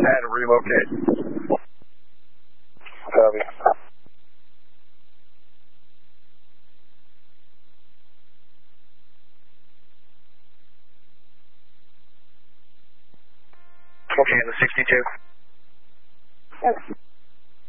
and relocate. Copy. Okay, in the 62. Okay.